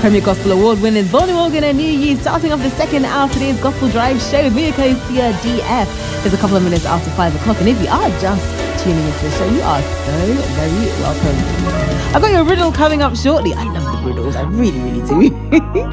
Premier Gospel Award winners Bonnie Morgan and New Year, starting off the second hour of today's Gospel Drive show with me, Kosia DF. It's a couple of minutes after 5 o'clock, and if you are just tuning into the show, you are so very welcome. I've got your riddle coming up shortly. I love the riddles, I really, really do.